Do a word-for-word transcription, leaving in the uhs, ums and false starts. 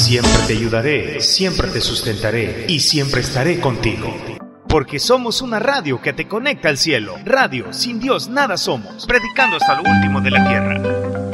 Siempre te ayudaré, siempre te sustentaré y siempre estaré contigo. Porque somos una radio que te conecta al cielo. Radio, sin Dios nada somos. Predicando hasta lo último de la tierra.